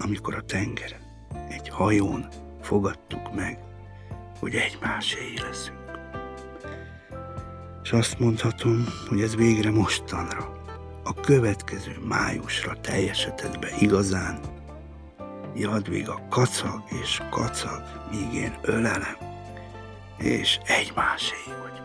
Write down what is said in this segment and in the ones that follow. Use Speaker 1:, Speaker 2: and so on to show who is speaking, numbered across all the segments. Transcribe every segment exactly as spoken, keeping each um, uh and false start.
Speaker 1: amikor a tengeren, egy hajón fogadtuk meg, hogy egymáséi leszünk. És azt mondhatom, hogy ez végre mostanra, a következő májusra teljesedett be igazán. Jadvig a kacag és kacag, míg én ölelem, és egymáséi vagy.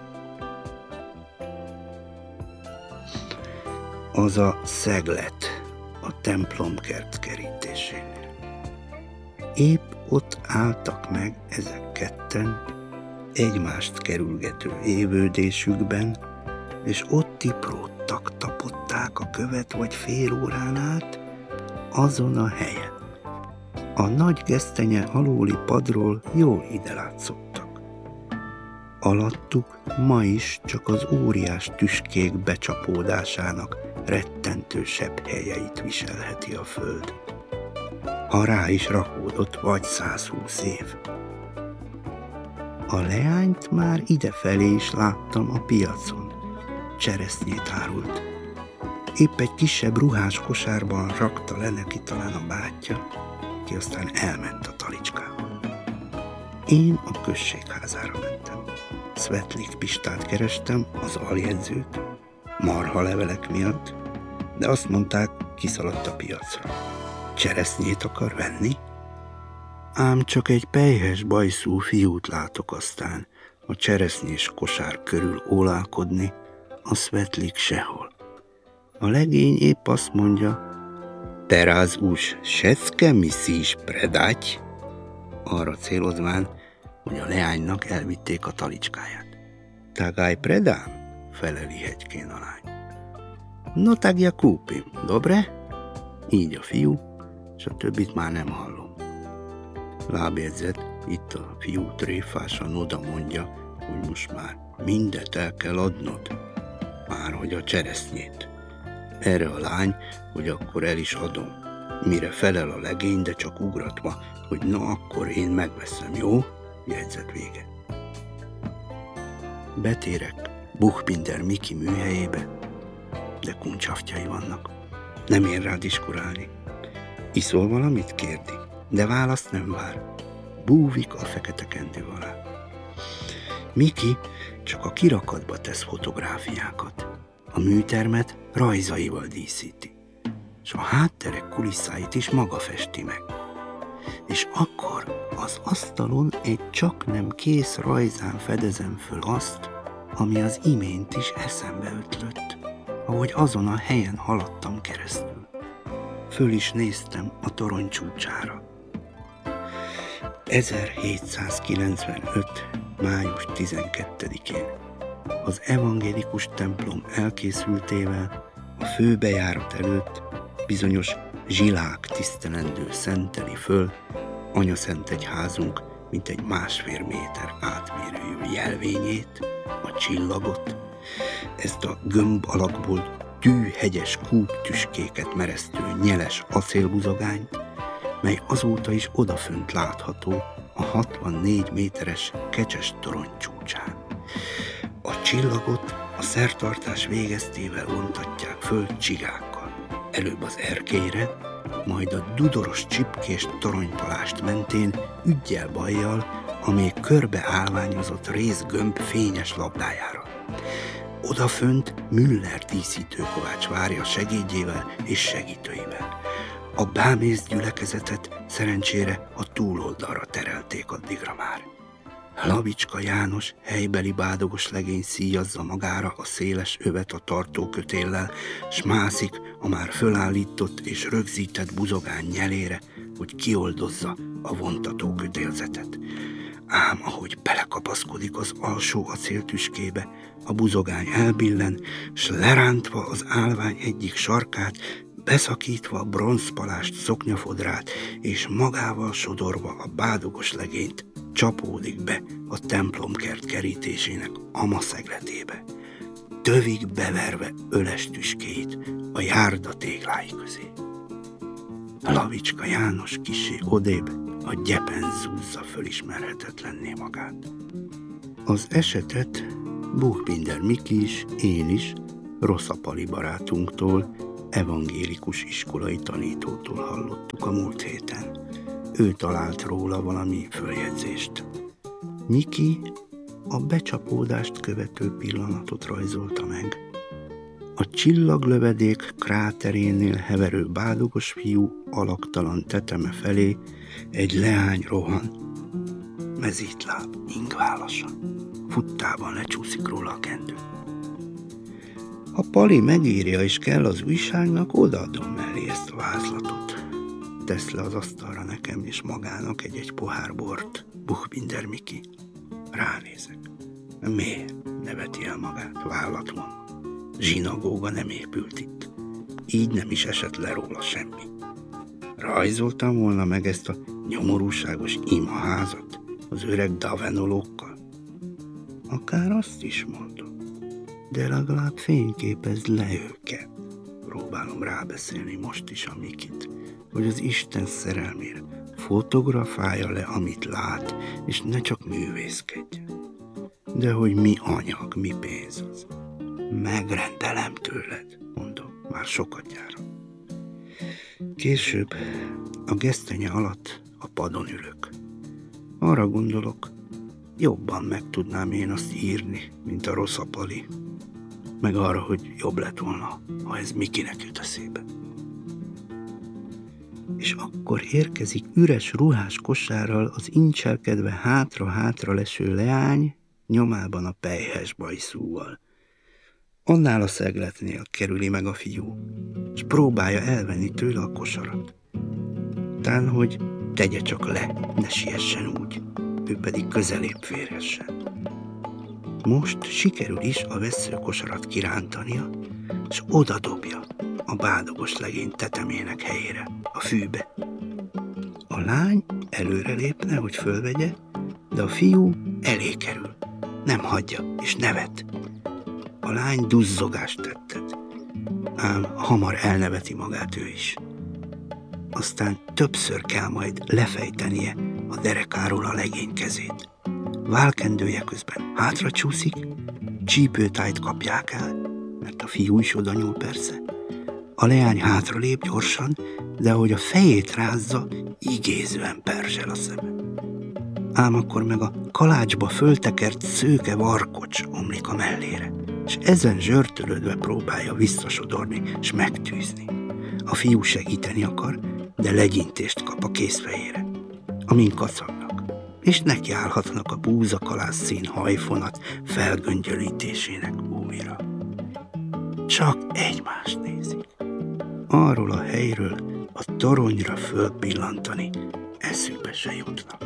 Speaker 1: Az a szeglet a templomkert kerítésénél. Épp ott álltak meg ezek ketten, egymást kerülgető évődésükben, és ott tipródtak, tapották a követ vagy fél órán át azon a helyen. A nagy gesztenye alóli padról jól ide látszottak. Alattuk ma is csak az óriás tüskék becsapódásának rettentő sebb helyeit viselheti a föld, ha rá is rakódott vagy százhúsz év. A leányt már idefelé is láttam a piacon. Cseresznyét árult. Épp egy kisebb ruhás kosárban rakta le neki talán a bátyja, ki aztán elment a talicskába. Én a községházára mentem. Svetlik Pistát kerestem, az aljegyzőt, marha levelek miatt, de azt mondták, kiszaladt a piacra. Cseresznyét akar venni? Ám csak egy pelyhes bajszú fiút látok aztán a cseresznyés kosár körül ólálkodni, a Svetlik sehol. A legény épp azt mondja, teraz už všetké myslíš predať? Arra célozván, hogy a leánynak elvitték a talicskáját. Tak aj predám, feleli hegykén a lány. No tak ja kúpim, dobre? Így a fiú, és a többit már nem hallom. Lábjegyzet, itt a fiú tréfásan oda mondja, hogy most már mindet el kell adnod, már hogy a cseresznyét. Erre a lány, hogy akkor el is adom, mire felel a legény, de csak ugratva, hogy na akkor én megveszem, jó? Jegyzet vége. Betérek Buchbinder Miki műhelyébe, de kuncsaftjai vannak. Nem ér rá diskurálni. Iszol valamit? Kérdi, de választ nem vár. Búvik a fekete kendő alá. Miki csak a kirakatba tesz fotográfiákat. A műtermet rajzaival díszíti, és a hátterek kulisszáit is maga festi meg. És akkor az asztalon egy csak nem kész rajzán fedezem föl azt, ami az imént is eszembe ötlött, ahogy azon a helyen haladtam keresztül. Föl is néztem a torony csúcsára. ezerhétszázkilencvenöt. május tizenkettedikén az evangélikus templom elkészültével a főbejárat előtt bizonyos Zsilák tisztelendő szenteli föl anyaszentegyházunk mintegy másfél méter átmérőjű jelvényét, a csillagot, ezt a gömb alakból tűhegyes kúptüskéket meresztő nyeles acélbuzogányt, mely azóta is odafönt látható a hatvannégy méteres kecses torony csúcsán. A csillagot a szertartás végeztével vontatják föl csigákkal. Előbb az erkélyre, majd a dudoros csipkés toronypalást mentén üggyel-bajjal a még körbe állványozott rézgömb fényes labdájára. Odafönt Müller díszítőkovács várja segédjével és segítőivel. A bámész gyülekezetet szerencsére a túloldalra terelték addigra már. Lavicska János helybeli bádogos legény szíjazza magára a széles övet a tartókötéllel, s mászik a már fölállított és rögzített buzogány nyelére, hogy kioldozza a vontató kötélzetet. Ám ahogy belekapaszkodik az alsó acéltüskébe, a buzogány elbillen, s lerántva az állvány egyik sarkát, beszakítva a bronzpalást szoknyafodrát, és magával sodorva a bádogos legényt, csapódik be a templomkert kerítésének amaszegletébe, tövig beverve öles tüskéit a járda téglái közé. Lavicska János kissé odébb a gyepen zúzza fölismerhetetlenné magát. Az esetet Buchbinder Miki is, én is, Rosszapali barátunktól evangélikus iskolai tanítótól hallottuk a múlt héten. Ő talált róla valami följegyzést. Miki a becsapódást követő pillanatot rajzolta meg. A csillaglövedék kráterénél heverő bádogos fiú alaktalan teteme felé egy leány rohan. Mezítláb, ingválasan, futtában lecsúszik róla a kendő. Ha Pali megírja és kell az újságnak, odaadom mellé ezt a vázlatot. Tesz le az asztalra nekem és magának egy-egy pohár bort, Buchbinder Miki. Ránézek. Miért? Neveti el magát, vállat van. Zsinagóga nem épült itt. Így nem is esett le róla semmi. Rajzoltam volna meg ezt a nyomorúságos imaházat az öreg davenolokkal. Akár azt is mondom, de legalább fényképezd le őket. Próbálom rábeszélni most is a Mikit, hogy az Isten szerelmére fotografálja le, amit lát, és ne csak művészkedjen. De hogy mi anyag, mi pénz az. Megrendelem tőled, mondom, már sokadjára. Később a gesztenye alatt a padon ülök. Arra gondolok, jobban meg tudnám én azt írni, mint a rossz a Pali. Meg arra, hogy jobb lett volna, ha ez Mikinek jut eszébe. És akkor érkezik üres ruhás kosárral az incselkedve hátra-hátra leső leány, nyomában a pelyhes bajszúval. Annál a szegletnél kerüli meg a fiú, és próbálja elvenni tőle a kosarat. Tán, hogy tegye csak le, ne siessen úgy, ő pedig közelébb férhessen. Most sikerül is a vesszőkosarat kirántania, és odadobja a bádogos legény tetemének helyére, a fűbe. A lány előre lépne, hogy fölvegye, de a fiú elé kerül, nem hagyja, és nevet. A lány duzzogást tettet, ám hamar elneveti magát ő is. Aztán többször kell majd lefejtenie a derekáról a legény kezét. Válkendője közben hátra csúszik, csípőtájt kapják el, mert a fiú is oda nyúl persze. A leány hátra lép gyorsan, de ahogy a fejét rázza, igézően perzsel a szeme. Ám akkor meg a kalácsba föltekert szőke varkocs omlik a mellére, és ezen zsörtölődve próbálja visszasodorni és megtűzni. A fiú segíteni akar, de legyintést kap a kézfejére, amint kacagnak, és nekiállhatnak a búzakalász szín hajfonat felgöngyölítésének újra. Csak egymást nézik. Arról a helyről a toronyra fölpillantani eszükbe se jutnak.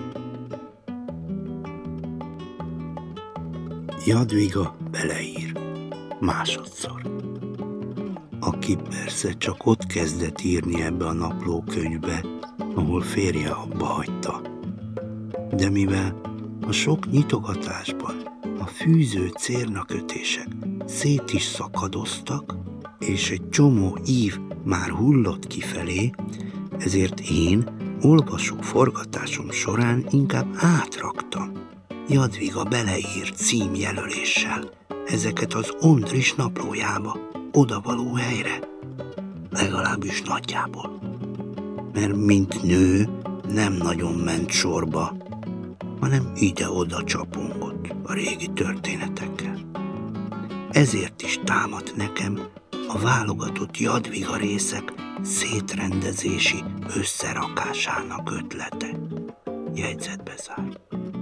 Speaker 1: Jadwiga beleír. Másodszor. Aki persze csak ott kezdett írni ebbe a naplókönyvbe, ahol férje abba hagyta. De mivel a sok nyitogatásban a fűző cérnakötések szét is szakadoztak, és egy csomó ív már hullott kifelé, ezért én olvasó forgatásom során inkább átraktam Jadwiga beleírt címjelöléssel ezeket az Ondris naplójába, odavaló helyre, legalábbis nagyjából. Mert mint nő nem nagyon ment sorba, hanem ide-oda csapongott a régi történetekkel. Ezért is támadt nekem a válogatott Jadwiga részek szétrendezési összerakásának ötlete. Jegyzetbe zár.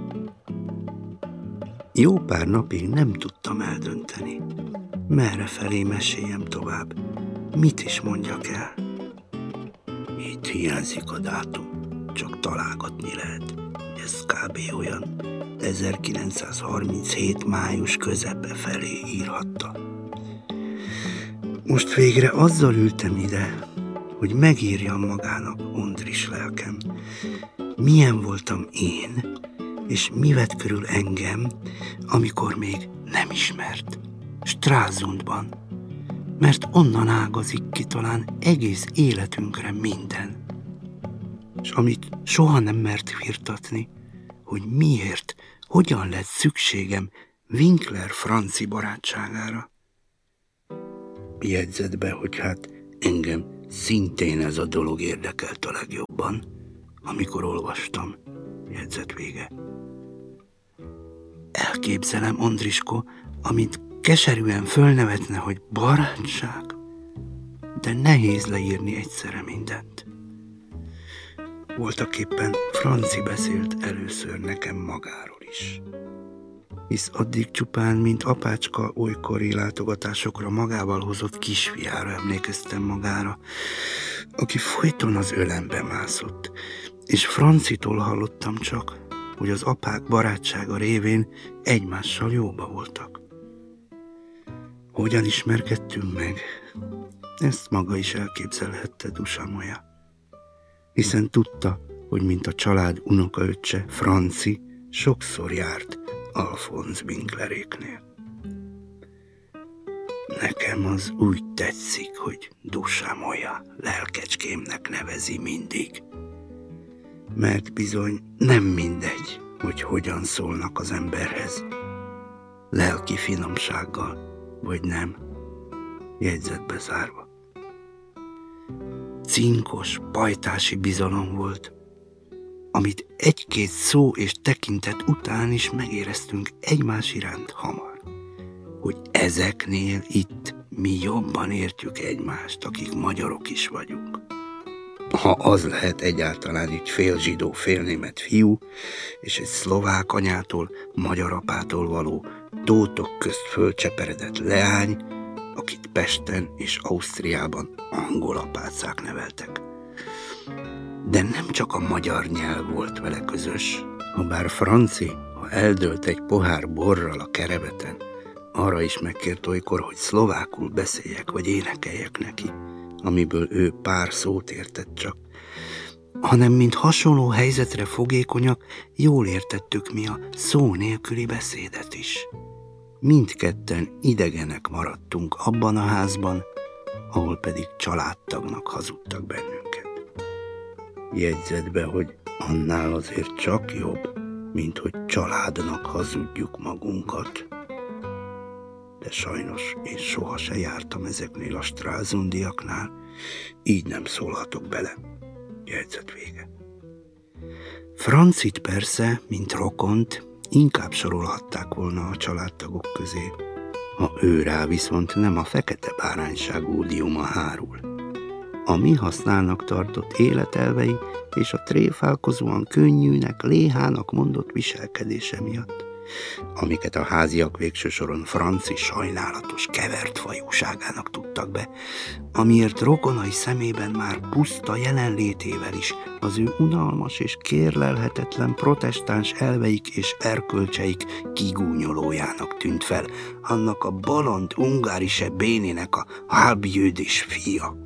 Speaker 1: Jó pár napig nem tudtam eldönteni, merre felé meséljem tovább, mit is mondjak el. Itt hiányzik a dátum, csak találgatni lehet. Ez kb. Olyan ezerkilencszázharminchét május közepe felé írhatta. Most végre azzal ültem ide, hogy megírjam magának Ondris lelkem, milyen voltam én, és mi vett körül engem, amikor még nem ismert, Stralsundban, mert onnan ágazik ki talán egész életünkre minden. És amit soha nem mert firtatni, hogy miért, hogyan lett szükségem Winkler franci barátságára. Jegyzett be, hogy hát Engem szintén ez a dolog érdekelt a legjobban, amikor olvastam. Jegyzet vége. Elképzelem, Andrisko, amint keserűen fölnevetne, hogy barátság, de nehéz leírni egyszerre mindent. Voltaképpen Franci beszélt először nekem magáról is. Hisz addig csupán, mint apácska olykori látogatásokra magával hozott kisfiára emlékeztem magára, aki folyton az ölembe mászott, és Francitól hallottam csak, hogy az apák barátsága révén egymással jóba voltak. Hogyan ismerkedtünk meg? Ezt maga is elképzelhette Dusamoya, hiszen tudta, hogy mint a család unokaöccse, Franci sokszor járt Alphonse Winkleréknél. Nekem az úgy tetszik, hogy Dusamoya lelkecskémnek nevezi mindig, mert bizony nem mindegy, hogy hogyan szólnak az emberhez, lelki finomsággal, vagy nem, jegyzetbe zárva. Cinkos, pajtási bizalom volt, amit egy-két szó és tekintet után is megéreztünk egymás iránt hamar, hogy ezeknél itt mi jobban értjük egymást, akik magyarok is vagyunk. Ha az lehet egyáltalán egy fél zsidó, fél német fiú, és egy szlovák anyától, magyar apától való tótok közt fölcseperedett leány, akit Pesten és Ausztriában angol apácák neveltek. De nem csak a magyar nyelv volt vele közös, habár Franci, ha eldőlt egy pohár borral a kerebeten, arra is megkért olykor, hogy szlovákul beszéljek vagy énekeljek neki, amiből ő pár szót értett csak, hanem mint hasonló helyzetre fogékonyak, jól értettük mi a szó nélküli beszédet is. Mindketten idegenek maradtunk abban a házban, ahol pedig családtagnak hazudtak bennünket. Jegyzetbe, hogy annál azért csak jobb, mint hogy családnak hazudjuk magunkat. De sajnos én soha se jártam ezeknél a stralsundiaknál, így nem szólhatok bele. Jegyzet vége. Francit persze, mint rokont, inkább sorolhatták volna a családtagok közé, ha ő rá viszont nem a fekete bárányság ódiuma hárul. A mi használnak tartott életelvei és a tréfálkozóan könnyűnek, léhának mondott viselkedése miatt, amiket a háziak végső soron Franci sajnálatos kevert fajúságának tudtak be, amiért rokonai szemében már puszta jelenlétével is az ő unalmas és kérlelhetetlen protestáns elveik és erkölcseik kigúnyolójának tűnt fel, annak a bolond ungárise bénének a halbjüdis fia.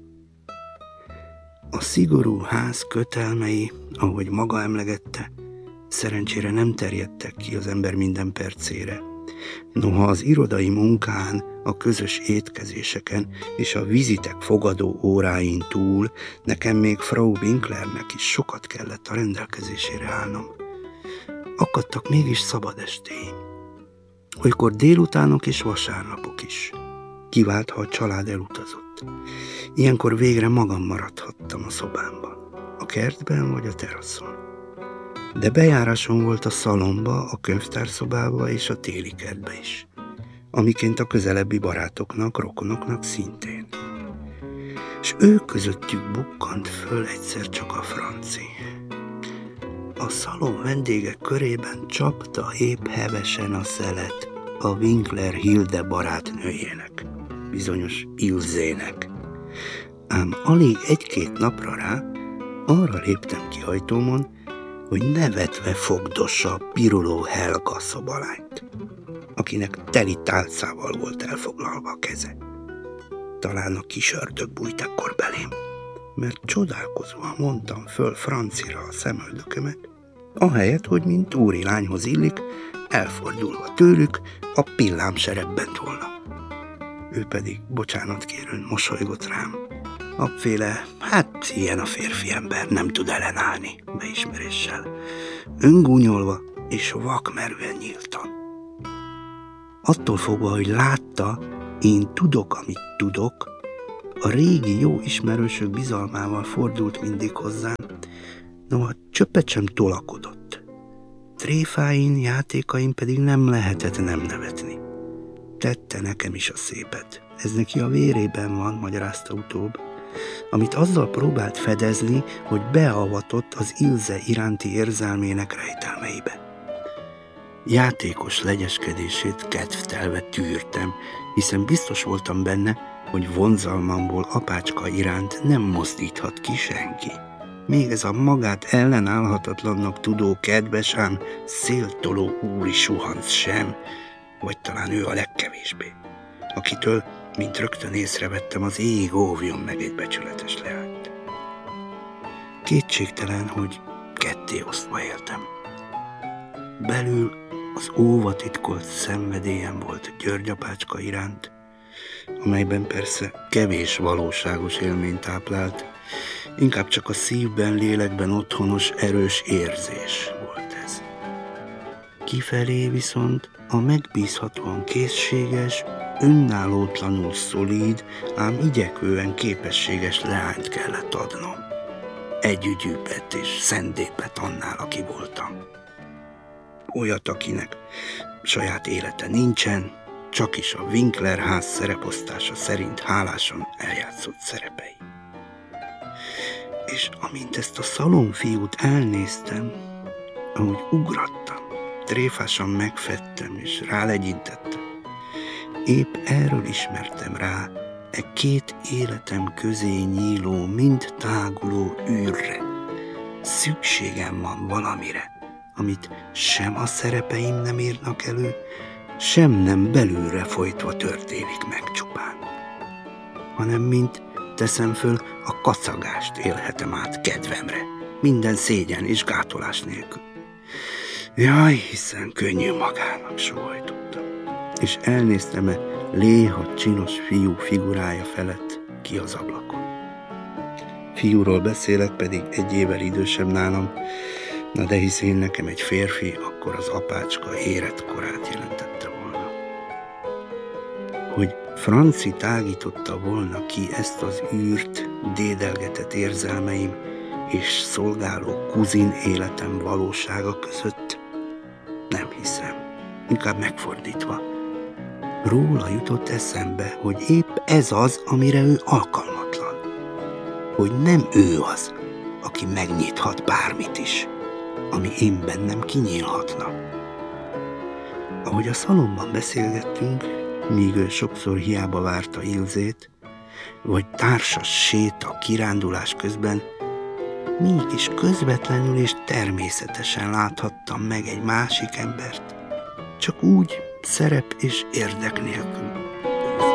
Speaker 1: A szigorú ház kötelmei, ahogy maga emlegette, szerencsére nem terjedtek ki az ember minden percére. Noha az irodai munkán, a közös étkezéseken és a vizitek fogadó óráin túl nekem még Frau Winklernek is sokat kellett a rendelkezésére állnom. Akadtak mégis szabad estéim. Olykor délutánok és vasárnapok is. Kivált, ha a család elutazott. Ilyenkor végre magam maradhattam a szobámban, a kertben vagy a teraszon. De bejárásom volt a szalomba, a könyvtárszobába és a téli kertbe is, amiként a közelebbi barátoknak, rokonoknak szintén. És ők közöttük bukkant föl egyszer csak a Franci. A szalom vendégek körében csapta épp hevesen a szelet a Winkler Hilde barátnőjének, bizonyos Ilzének. Ám alig egy-két napra rá arra léptem ki ajtómon, hogy nevetve fogdossa a piruló Helga szobalányt, akinek teli tálcával volt elfoglalva a keze. Talán a kis ördög bújt ekkor belém, mert csodálkozóan mondtam föl Francira a szemöldökömet, ahelyett, hogy mint úri lányhoz illik, elfordulva tőlük a pillám se rebbent volna. Ő pedig bocsánat kérőn mosolygott rám. Abféle, hát ilyen a férfi ember, nem tud ellenállni beismeréssel. Öngúnyolva és vakmerően nyíltan. Attól fogva, hogy látta, én tudok, amit tudok, a régi jó ismerősök bizalmával fordult mindig hozzám, noha csöppet sem tolakodott. Tréfáin, játékain pedig nem lehetett nem nevetni. Tette nekem is a szépet. Ez neki a vérében van, magyarázta utóbb, amit azzal próbált fedezni, hogy beavatott az Ilse iránti érzelmének rejtelmeibe. Játékos legyeskedését kedvtelve tűrtem, hiszen biztos voltam benne, hogy vonzalmamból apácska iránt nem mozdíthat ki senki. Még ez a magát ellenállhatatlannak tudó kedves, ám széltoló úri suhanc sem, vagy talán ő a legkevésbé, akitől, mint rögtön észrevettem, az ég óvjon meg egy becsületes leányt. Kétségtelen, hogy ketté osztva éltem. Belül az óva titkolt szenvedélyem volt György apácska iránt, amelyben persze kevés valóságos élményt táplált, inkább csak a szívben, lélekben otthonos, erős érzés volt ez. Kifelé viszont a megbízhatóan készséges, önállótlanul szolíd, ám igyekvően képességes leányt kellett adnom. Együgyűbbet és szendébbet annál, aki voltam. Olyat, akinek saját élete nincsen, csak is a Winkler ház szereposztása szerint hálásan eljátszott szerepei. És amint ezt a szalonfiút elnéztem, ahogy ugrattam, tréfásan megfettem és rálegyintettem, épp erről ismertem rá e két életem közé nyíló, mind táguló űrre. Szükségem van valamire, amit sem a szerepeim nem írnak elő, sem nem belülre folytva történik meg csupán, hanem mint teszem föl, a kacagást élhetem át kedvemre, minden szégyen és gátolás nélkül. Jaj, hiszen könnyű magának, sóhajtottam, és elnéztem-e léha csinos fiú figurája felett ki az ablakon. Fiúról beszélek, pedig egy évvel idősebb nálam, na de hisz én nekem egy férfi, akkor az apácska érett korát jelentette volna. Hogy Franci tágította volna ki ezt az űrt, dédelgetett érzelmeim és szolgáló kuzin életem valósága között, nem hiszem, inkább megfordítva. Róla jutott eszembe, hogy épp ez az, amire ő alkalmatlan. Hogy nem ő az, aki megnyithat bármit is, ami én bennem kinyílhatna. Ahogy a szalomban beszélgettünk, míg ő sokszor hiába várta Ilzét, vagy társas séta kirándulás közben, mégis közvetlenül és természetesen láthattam meg egy másik embert, csak úgy szerep és érdek nélkül.